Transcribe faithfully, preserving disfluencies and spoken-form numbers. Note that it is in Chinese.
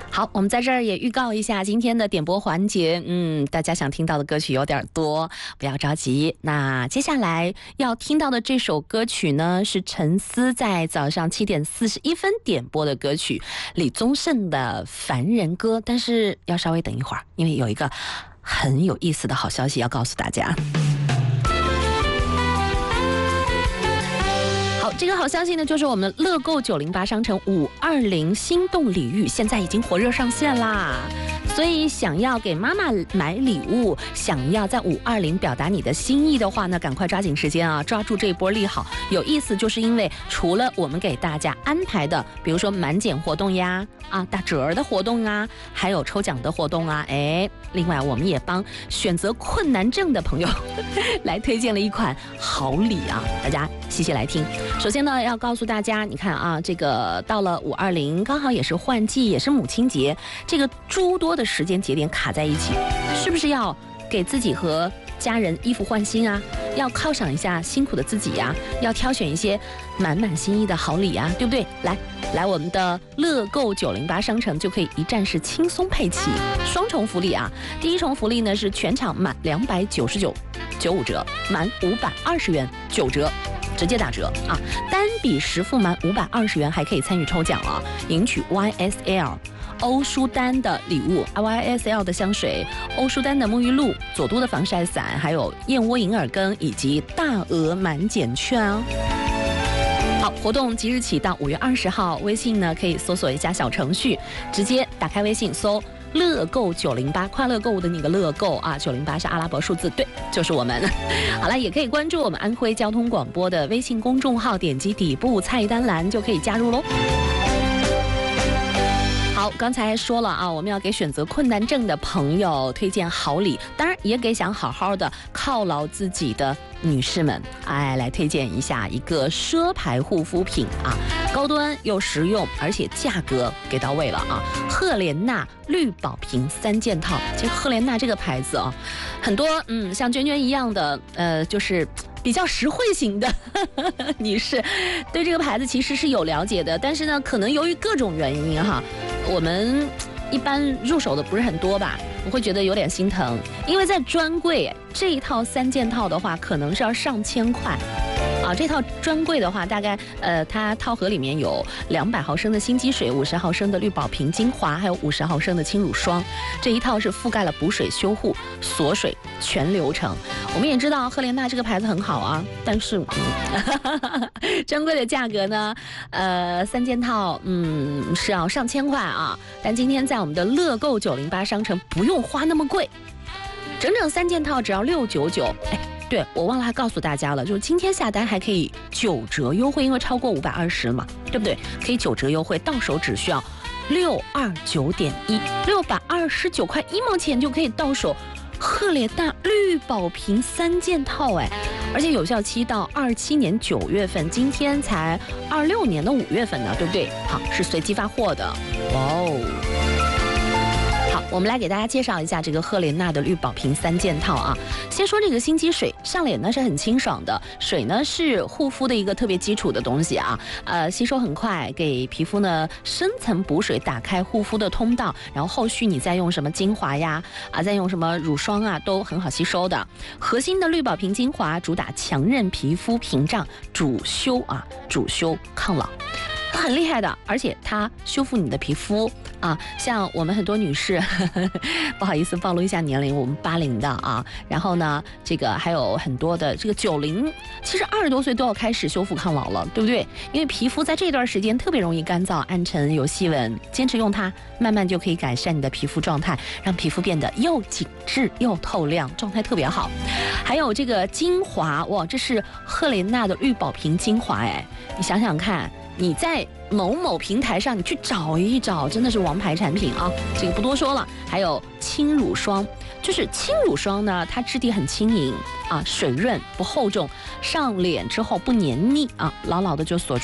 好，我们在这儿也预告一下今天的点播环节。嗯，大家想听到的歌曲有点多，不要着急。那接下来要听到的这首歌曲呢，是陈思在早上七点四十一分点播的歌曲，李宗盛的《凡人歌》。但是要稍微等一会儿，因为有一个很有意思的好消息要告诉大家。这个好消息呢，就是我们乐购九零八商城五二零心动礼遇现在已经火热上线啦！所以想要给妈妈买礼物，想要在五二零表达你的心意的话呢，赶快抓紧时间啊，抓住这一波利好。有意思，就是因为除了我们给大家安排的，比如说满减活动呀，啊打折的活动啊，还有抽奖的活动啊，哎，另外我们也帮选择困难症的朋友来推荐了一款好礼啊，大家细细来听。首先呢，要告诉大家，你看啊，这个到了五二零，刚好也是换季，也是母亲节，这个诸多的时间节点卡在一起，是不是要给自己和家人衣服换新啊？要犒赏一下辛苦的自己呀、啊，要挑选一些满满心意的好礼啊，对不对？来来，我们的乐购九零八商城就可以一站式轻松配齐，双重福利啊！第一重福利呢是全场满两百九十九九五折，满五百二十元九折。直接打折啊！单笔实付满五百二十元，还可以参与抽奖啊，赢取 Y S L 欧舒丹的礼物 ，Y S L 的香水，欧舒丹的沐浴露，佐都的防晒伞，还有燕窝银耳羹以及大额满减券哦。好，活动即日起到五月二十号，微信呢可以搜索一下小程序，直接打开微信搜。乐购九零八，快乐购物的那个乐购啊，九零八是阿拉伯数字，对，就是我们。好了，也可以关注我们安徽交通广播的微信公众号，点击底部菜单栏就可以加入喽。好，刚才说了啊，我们要给选择困难症的朋友推荐好礼，当然也给想好好的犒劳自己的女士们，哎，来推荐一下一个奢牌护肤品啊，高端又实用，而且价格给到位了啊！赫莲娜绿宝瓶三件套，其实赫莲娜这个牌子啊，很多嗯像娟娟一样的呃就是比较实惠型的女士，对这个牌子其实是有了解的，但是呢，可能由于各种原因哈，我们一般入手的不是很多吧。我会觉得有点心疼，因为在专柜这一套三件套的话，可能是要上千块。啊，这套专柜的话，大概呃，它套盒里面有两百毫升的新肌水，五十毫升的绿宝瓶精华，还有五十毫升的轻乳霜。这一套是覆盖了补水、修护、锁水全流程。我们也知道赫莲娜这个牌子很好啊，但是、嗯、专柜的价格呢，呃，三件套嗯是要上千块啊。但今天在我们的乐购九零八商城不用花那么贵，整整三件套只要六九九。哎。对，我忘了还告诉大家了，就是今天下单还可以九折优惠，因为超过五百二十嘛，对不对？可以九折优惠，到手只需要六二九点一，六百二十九块一毛钱就可以到手赫莲娜绿宝瓶三件套，哎，而且有效期到二七年九月份，今天才二六年的五月份呢，对不对？好，是随机发货的，哇哦。我们来给大家介绍一下这个赫莲娜的绿宝瓶三件套啊。先说这个新肌水，上脸呢是很清爽的，水呢是护肤的一个特别基础的东西啊，呃，吸收很快，给皮肤呢深层补水，打开护肤的通道，然后后续你再用什么精华呀，啊，再用什么乳霜啊，都很好吸收的。核心的绿宝瓶精华主打强韧皮肤屏障，主修啊，主修抗老。很厉害的，而且它修复你的皮肤啊，像我们很多女士呵呵不好意思暴露一下年龄，我们八零的啊，然后呢这个还有很多的这个九零，其实二十多岁都要开始修复抗老了，对不对？因为皮肤在这段时间特别容易干燥暗沉有细纹，坚持用它慢慢就可以改善你的皮肤状态，让皮肤变得又紧致又透亮，状态特别好。还有这个精华，哇，这是赫莲娜的绿宝瓶精华，哎，你想想看，你在某某平台上你去找一找，真的是王牌产品啊，这个不多说了。还有轻乳霜，就是轻乳霜呢，它质地很轻盈啊，水润不厚重，上脸之后不黏腻啊，牢牢的就锁住